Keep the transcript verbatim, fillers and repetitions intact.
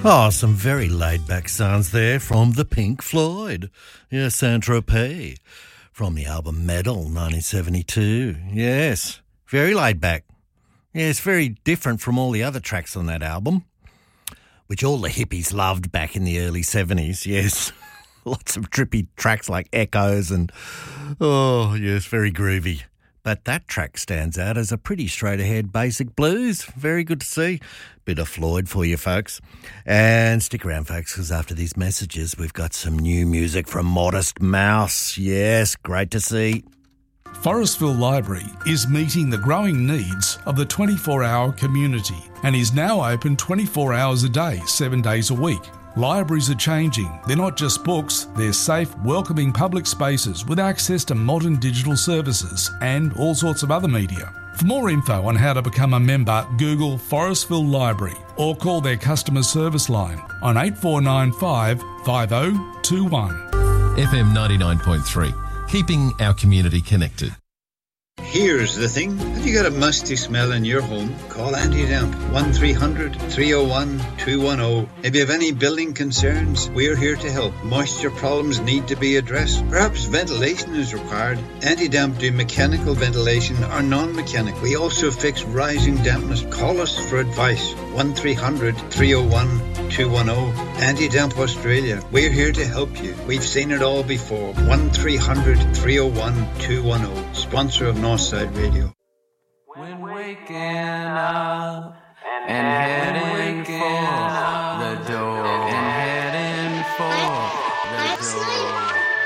Oh, some very laid-back sounds there from the Pink Floyd. Yes, Saint-Tropez. From the album Medal, nineteen seventy-two. Yes, very laid-back. Yes, very different from all the other tracks on that album, which all the hippies loved back in the early seventies, yes. Lots of trippy tracks like Echoes and, oh, yes, very groovy. But that track stands out as a pretty straight-ahead basic blues. Very good to see. Bit of Floyd for you, folks. And stick around, folks, because after these messages, we've got some new music from Modest Mouse. Yes, great to see. Forestville Library is meeting the growing needs of the twenty-four hour community and is now open twenty-four hours a day, seven days a week. Libraries are changing. They're not just books, they're safe, welcoming public spaces with access to modern digital services and all sorts of other media. For more info on how to become a member, Google Forestville Library or call their customer service line on eight four nine five, five oh two one. F M ninety-nine point three, keeping our community connected. Here's the thing. Have you got a musty smell in your home? Call Anti-Damp. one three hundred, three oh one, two one oh. If you have any building concerns, we're here to help. Moisture problems need to be addressed. Perhaps ventilation is required. Anti-Damp do mechanical ventilation or non-mechanical. We also fix rising dampness. Call us for advice. one three hundred, three oh one, two one oh. Anti-Damp Australia. We're here to help you. We've seen it all before. one three hundred, three oh one, two one oh. Sponsor of Northside Radio. When waking up and heading for the door and heading for